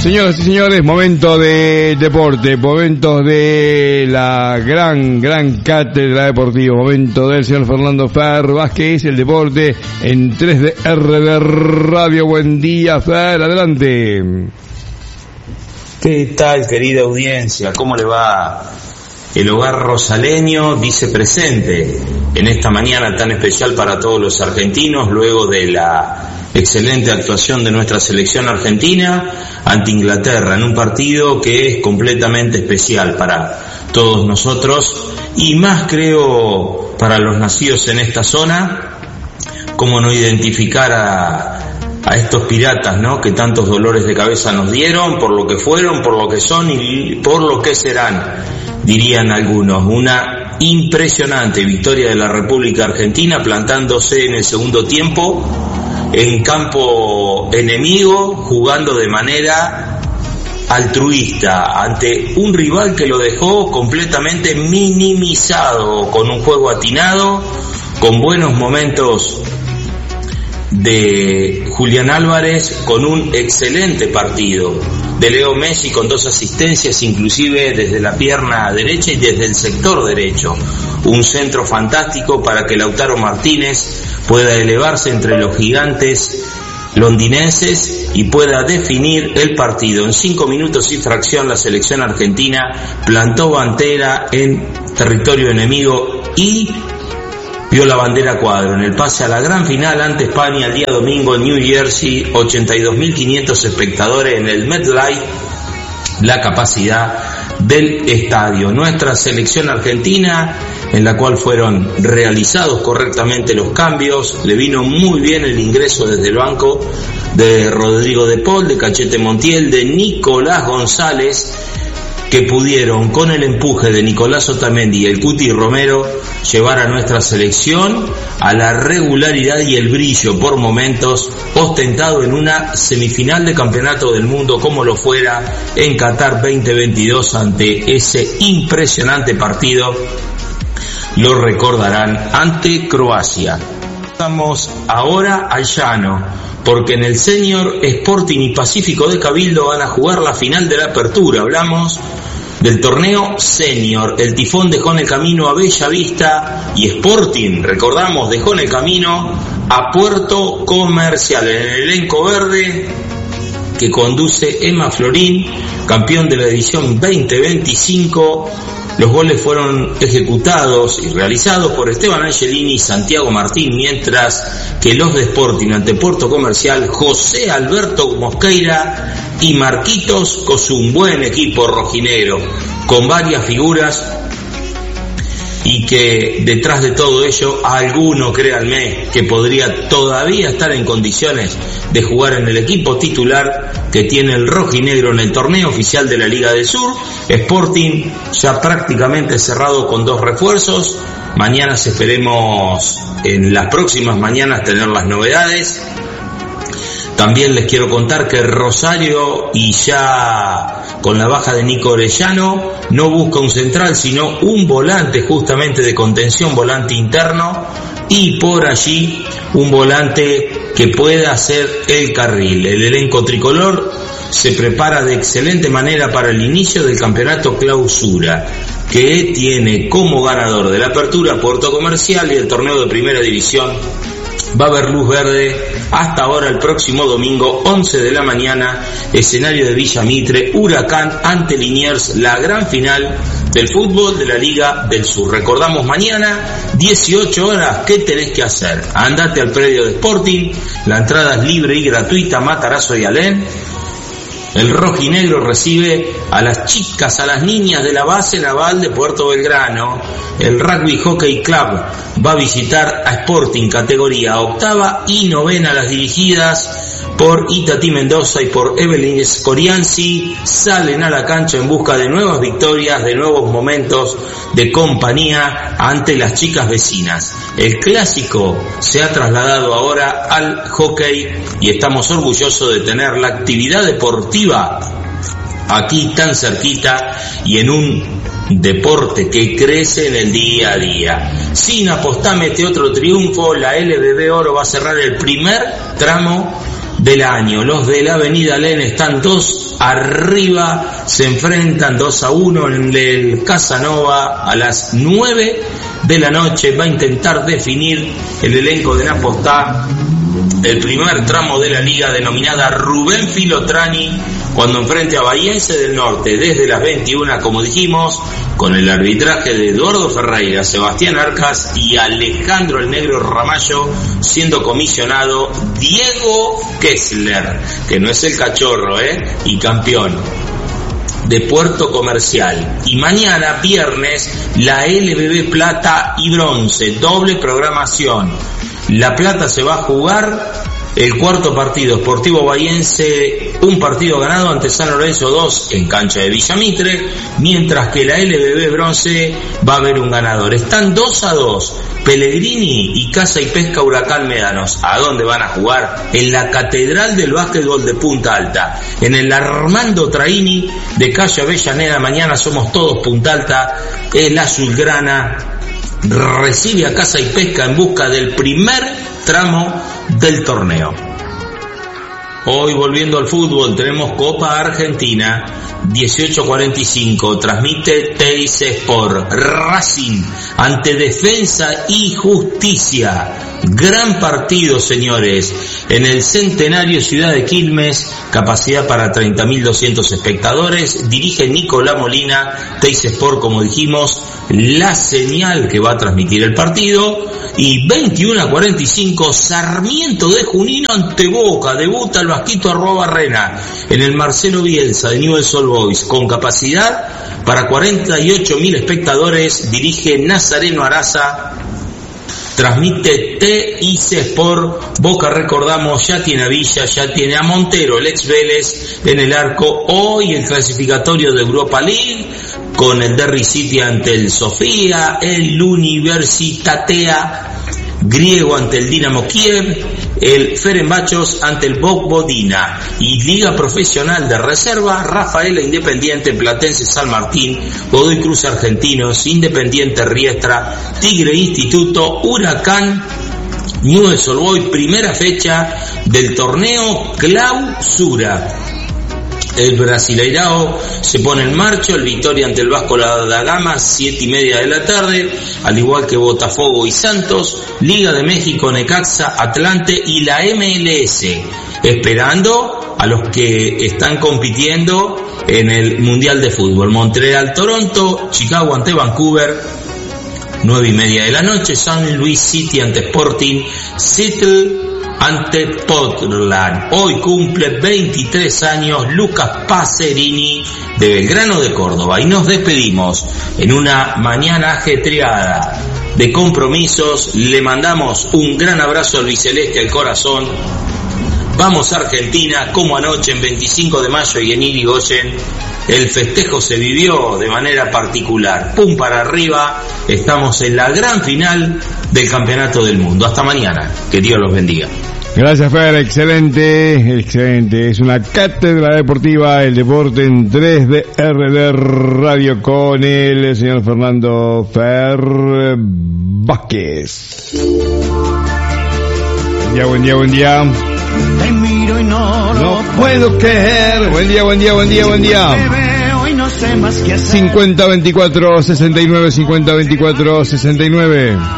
Señoras y señores, momento de deporte, momento de la gran cátedra deportiva, momento del señor Fernando Fer Vázquez, el deporte en 3DR de Radio. Buen día, Fer, adelante. ¿Qué tal, querida audiencia? ¿Cómo le va? El hogar rosaleño dice presente en esta mañana tan especial para todos los argentinos, luego de la excelente actuación de nuestra selección argentina ante Inglaterra, en un partido que es completamente especial para todos nosotros y más, creo, para los nacidos en esta zona. Cómo no identificar a estos piratas, ¿no?, que tantos dolores de cabeza nos dieron, por lo que fueron, por lo que son y por lo que serán, dirían algunos. Una impresionante victoria de la República Argentina, plantándose en el segundo tiempo en campo enemigo, jugando de manera altruista ante un rival que lo dejó completamente minimizado, con un juego atinado, con buenos momentos de Julián Álvarez, con un excelente partido de Leo Messi, con 2 asistencias, inclusive desde la pierna derecha y desde el sector derecho. Un centro fantástico para que Lautaro Martínez pueda elevarse entre los gigantes londinenses y pueda definir el partido. En 5 minutos y fracción la selección argentina plantó bandera en territorio enemigo y vio la bandera a cuadro en el pase a la gran final ante España el día domingo en New Jersey. 82.500 espectadores en el MetLife, la capacidad del estadio. Nuestra selección argentina, en la cual fueron realizados correctamente los cambios, le vino muy bien el ingreso desde el banco de Rodrigo de Paul, de Cachete Montiel, de Nicolás González, que pudieron, con el empuje de Nicolás Otamendi y el Cuti Romero, llevar a nuestra selección a la regularidad y el brillo por momentos ostentado en una semifinal de campeonato del mundo, como lo fuera en Qatar 2022 ante ese impresionante partido, lo recordarán, ante Croacia. Vamos ahora al llano, porque en el Senior Sporting y Pacífico de Cabildo van a jugar la final de la apertura. Hablamos del torneo Senior. El Tifón dejó en el camino a Bella Vista y Sporting, recordamos, dejó en el camino a Puerto Comercial. En el elenco verde que conduce Emma Florín, campeón de la edición 2025, los goles fueron ejecutados y realizados por Esteban Angelini y Santiago Martín, mientras que los de Sporting ante Puerto Comercial, José Alberto Mosqueira y Marquitos Cosum. Buen equipo rojinegro, con varias figuras, y que detrás de todo ello, alguno, créanme, que podría todavía estar en condiciones de jugar en el equipo titular que tiene el rojinegro en el torneo oficial de la Liga del Sur. Sporting ya prácticamente cerrado con 2 refuerzos. Mañana esperemos, en las próximas mañanas, tener las novedades. También les quiero contar que Rosario, y ya con la baja de Nico Orellano, no busca un central, sino un volante justamente de contención, volante interno, y por allí un volante que pueda hacer el carril. El elenco tricolor se prepara de excelente manera para el inicio del campeonato Clausura, que tiene como ganador de la apertura Puerto Comercial, y el torneo de primera división va a haber luz verde hasta ahora el próximo domingo, 11 de la mañana, escenario de Villa Mitre, Huracán ante Liniers, la gran final del fútbol de la Liga del Sur. Recordamos, mañana 18 horas, ¿qué tenés que hacer? Andate al predio de Sporting, la entrada es libre y gratuita, Matarazzo y Alén. El rojinegro recibe a las chicas, a las niñas de la base naval de Puerto Belgrano. El Rugby Hockey Club va a visitar a Sporting, categoría 8ª y 9ª, las dirigidas por Itatí Mendoza y por Evelyn Scorianzi. Salen a la cancha en busca de nuevas victorias, de nuevos momentos de compañía ante las chicas vecinas. El clásico se ha trasladado ahora al hockey y estamos orgullosos de tener la actividad deportiva aquí tan cerquita y en un deporte que crece en el día a día. Sin Apostamete, otro triunfo, la LBB Oro va a cerrar el primer tramo del año. Los de la Avenida Len están 2 arriba, se enfrentan 2-1 en el Casanova a las 9 de la noche. Va a intentar definir el elenco de Napostá el primer tramo de la liga, denominada Rubén Filotrani, cuando enfrente a Bahiense del Norte desde las 21, como dijimos, con el arbitraje de Eduardo Ferreira, Sebastián Arcas y Alejandro el Negro Ramallo, siendo comisionado Diego Kessler, que no es el cachorro, y campeón de Puerto Comercial. Y mañana, viernes, la LBB Plata y Bronce, doble programación. La Plata se va a jugar el cuarto partido, Sportivo Bahiense, un partido ganado ante San Lorenzo 2 en cancha de Villamitre, mientras que la LBB Bronce va a haber un ganador. Están 2-2, Pellegrini y Casa y Pesca Huracán Médanos. ¿A dónde van a jugar? En la Catedral del Básquetbol de Punta Alta, en el Armando Traini de calle Avellaneda. Mañana somos todos Punta Alta. El azulgrana recibe a Casa y Pesca en busca del primer tramo del torneo. Hoy, volviendo al fútbol, tenemos Copa Argentina, 18:45, transmite Teis Sport. Racing ante Defensa y Justicia. Gran partido, señores, en el Centenario Ciudad de Quilmes, capacidad para 30.200 espectadores. Dirige Nicolás Molina. Teis Sport, como dijimos, la señal que va a transmitir el partido. Y 21:45, Sarmiento de Junín ante Boca. Debuta el Vasquito Arrobarrena en el Marcelo Bielsa de Newell's Old Boys, con capacidad para 48.000 espectadores. Dirige Nazareno Araza. Transmite TIC Sport. Boca, recordamos, ya tiene a Villa, ya tiene a Montero, el ex Vélez, en el arco. Hoy el clasificatorio de Europa League, con el Derry City ante el Sofía, el Universitatea griego ante el Dinamo Kiev, el Fenerbahce ante el Vojvodina. Y Liga Profesional de Reserva, Rafaela Independiente, Platense San Martín, Godoy Cruz Argentinos, Independiente Riestra, Tigre Instituto, Huracán, Newell's Old Boys, primera fecha del torneo Clausura. El Brasileirao se pone en marcha, el Victoria ante el Vasco da Gama, 7:30 de la tarde, al igual que Botafogo y Santos, Liga de México, Necaxa, Atlante y la MLS, esperando a los que están compitiendo en el Mundial de Fútbol. Montreal, Toronto, Chicago ante Vancouver, 9:30 de la noche, San Luis City ante Sporting, Seattle ante Portland. Hoy cumple 23 años Lucas Pacerini, de Belgrano de Córdoba, y nos despedimos en una mañana ajetreada de compromisos. Le mandamos un gran abrazo al biceleste al corazón. Vamos a Argentina, como anoche en 25 de mayo y en Irigoyen el festejo se vivió de manera particular. Pum para arriba, estamos en la gran final del Campeonato del Mundo. Hasta mañana, que Dios los bendiga. Gracias, Fer, excelente. Es una cátedra deportiva, el deporte en 3DR Radio, con el señor Fernando Fer Vázquez. Buen día. Te miro y no puedo creer. Buen día. 5024 69, 5024 69.